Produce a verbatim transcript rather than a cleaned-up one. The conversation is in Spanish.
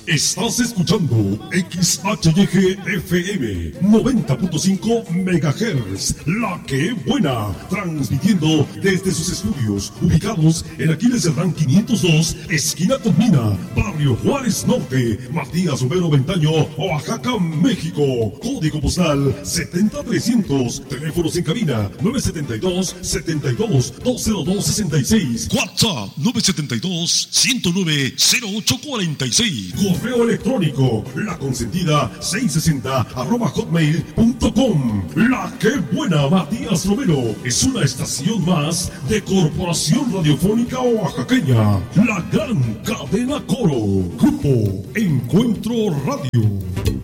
Estás escuchando X H Y G F M noventa punto cinco megahertz, La Que Buena, transmitiendo desde sus estudios ubicados en Aquiles Cerdán quinientos dos, esquina Tomina, Barrio Juárez Norte, Matías Romero Ventaño, Oaxaca, México. Código postal setenta trescientos, teléfonos en cabina nueve siete dos, setenta y dos, dos cero dos sesenta y seis, WhatsApp nueve siete dos, ciento nueve, cero ocho cuarenta y seis, correo electrónico la consentida seiscientos sesenta arroba hotmail punto com. La Que Buena, Matías Romero, es una estación más de Corporación Radiofónica Oaxaqueña, la gran cadena Coro, Grupo Encuentro Radio.